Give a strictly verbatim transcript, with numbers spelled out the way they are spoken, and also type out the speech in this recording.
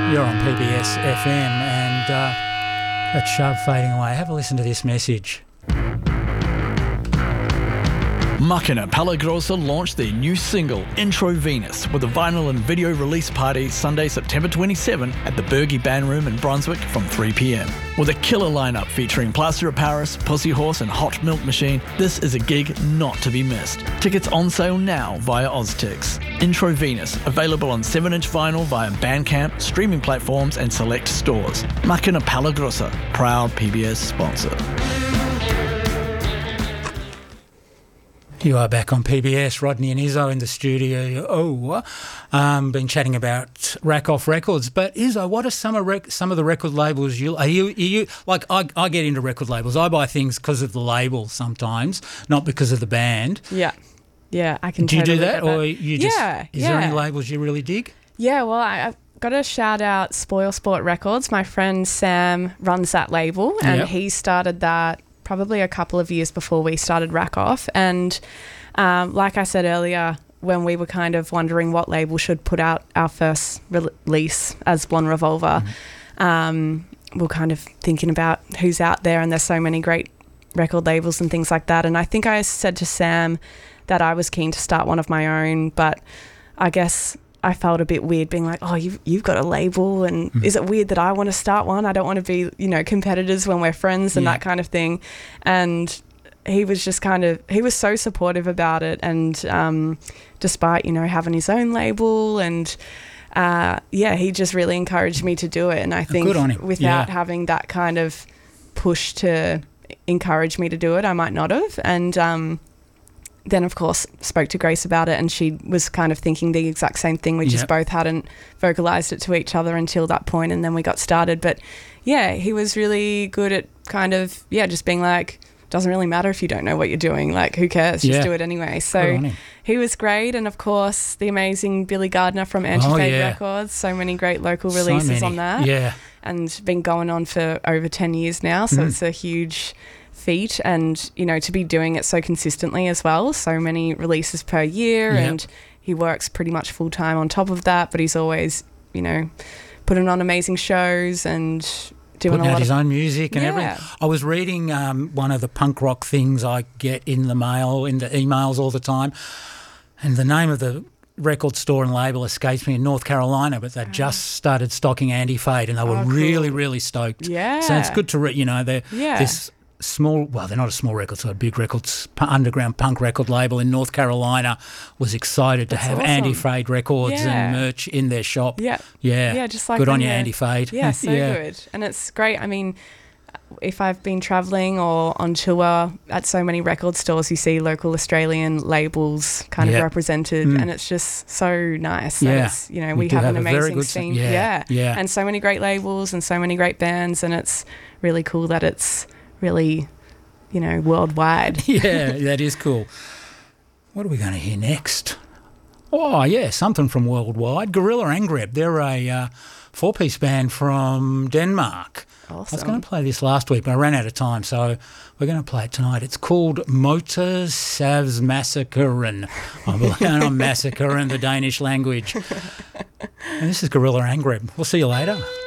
You're on P B S F M and uh, that shove fading away. Have a listen to this message. Makina Palagrosa launched their new single, Intro Venus, with a vinyl and video release party Sunday, September twenty-seventh at the Bergie Band Room in Brunswick from three p.m. With a killer lineup featuring Plaster of Paris, Pussy Horse and Hot Milk Machine, this is a gig not to be missed. Tickets on sale now via Oztix. Intro Venus, available on seven inch vinyl via Bandcamp, streaming platforms and select stores. Makina Palagrosa, proud P B S sponsor. You are back on P B S. Rodney and Izzo in the studio. Oh, um, been chatting about Rack Off Records. But Izzo, what are some of rec- some of the record labels you are you are you like? I, I get into record labels. I buy things because of the label sometimes, not because of the band. Yeah, yeah, I can. Do totally you do that, get that, or you just? Yeah, is yeah. there any labels you really dig? Yeah, well, I, I've got to shout out Spoil Sport Records. My friend Sam runs that label, and Yep. he started that probably a couple of years before we started Rack Off. And um, like I said earlier, when we were kind of wondering what label should put out our first release as Blonde Revolver, mm-hmm. um, we we're kind of thinking about who's out there, and there's so many great record labels and things like that. And I think I said to Sam that I was keen to start one of my own, but I guess I felt a bit weird being like, oh, you've, you've got a label, and mm. is it weird that I want to start one? I don't want to be, you know, competitors when we're friends and yeah. that kind of thing. And he was just kind of, he was so supportive about it. And um, despite, you know, having his own label and, uh, yeah, he just really encouraged me to do it. And I think without yeah. having that kind of push to encourage me to do it, I might not have. And, um, then, of course, spoke to Grace about it, and she was kind of thinking the exact same thing. We yep. just both hadn't vocalised it to each other until that point, and then we got started. But, yeah, he was really good at kind of, yeah, just being like, doesn't really matter if you don't know what you're doing. Like, who cares? Just yeah. do it anyway. So he was great. And, of course, the amazing Billy Gardner from Anti-Fade oh, yeah. Records. So many great local releases so on that. Yeah. And been going on for over ten years now, so mm. it's a huge feat, and you know, to be doing it so consistently as well, so many releases per year. Yep. And he works pretty much full time on top of that, but he's always, you know, putting on amazing shows and doing putting a lot out his of own music and yeah. everything. I was reading um, one of the punk rock things I get in the mail, in the emails all the time, and the name of the record store and label escapes me, in North Carolina, but they oh. just started stocking Anti-Fade, and they were oh, cool. really, really stoked. Yeah. So it's good to, re- you know, they're yeah. this small, well, they're not a small record, so a big records, underground punk record label in North Carolina was excited That's to have awesome. Anti-Fade records yeah. and merch in their shop. Yeah. Yeah. Yeah, just like good on you, they're- Anti-Fade. Yeah, so yeah. good. And it's great. I mean, if I've been travelling or on tour at so many record stores, you see local Australian labels kind Yep. of represented, Mm. and it's just so nice. Yeah. That it's, you know, we, We do have, have an a very amazing good scene. scene. Yeah, yeah, yeah. and so many great labels and so many great bands, and it's really cool that it's really, you know, worldwide. Yeah, that is cool. What are we going to hear next? Oh, yeah, something from worldwide. Gorilla Angreb. They're a uh, four-piece band from Denmark. Awesome. I was going to play this last week, but I ran out of time, so we're going to play it tonight. It's called Motor Savs Massacren. I'm, I'm massacring the Danish language. And this is Gorilla Angreb. We'll see you later.